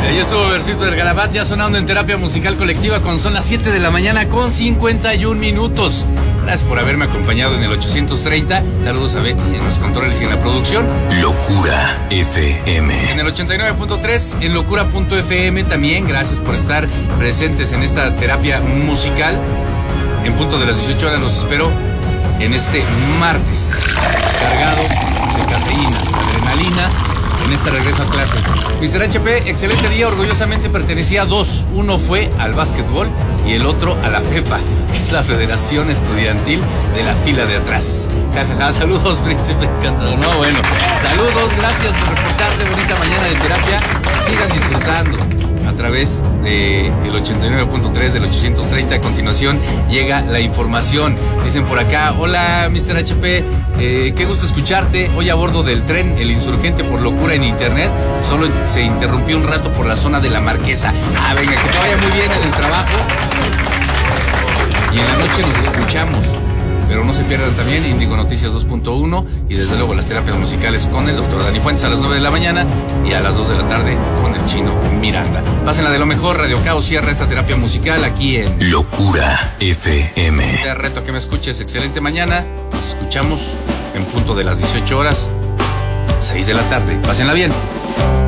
Ahí estuvo Versito del Garabat, ya sonando en terapia musical colectiva cuando son las 7 de la mañana con 51 minutos. Gracias por haberme acompañado en el 830. Saludos a Betty en los controles y en la producción. Locura FM. En el 89.3, en locura.fm también. Gracias por estar presentes en esta terapia musical. En punto de las 18 horas los espero en este martes, cargado de cafeína, adrenalina, en este regreso a clases. Mr. HP, excelente día, orgullosamente pertenecía a dos. Uno fue al básquetbol y el otro a la FEFA, que es la Federación Estudiantil de la fila de atrás. Jajaja, saludos, príncipe encantador. No, bueno, saludos, gracias por reportarte, bonita mañana de terapia. Sigan disfrutando a través del 89.3 del 830. A continuación llega la información. Dicen por acá, hola Mr. HP, qué gusto escucharte. Hoy a bordo del tren El Insurgente por Locura en internet. Solo se interrumpió un rato por la zona de la Marquesa. Venga, que te vaya muy bien en el trabajo. Y en la noche nos escuchamos. Pero no se pierdan también Índigo Noticias 2.1 y desde luego las terapias musicales con el Dr. Dani Fuentes a las 9 de la mañana y a las 2 de la tarde con el Chino Miranda. Pásenla de lo mejor. Radio Caos cierra esta terapia musical aquí en Locura FM. Te reto a que me escuches. Excelente mañana. Nos escuchamos en punto de las 18 horas, 6 de la tarde. Pásenla bien.